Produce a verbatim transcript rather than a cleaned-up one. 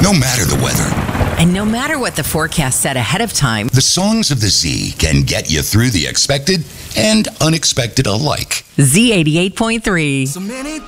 No matter the weather, And no matter what the forecast said ahead of time, the songs of the Z can get you through the expected and unexpected alike. Z eighty-eight point three. So many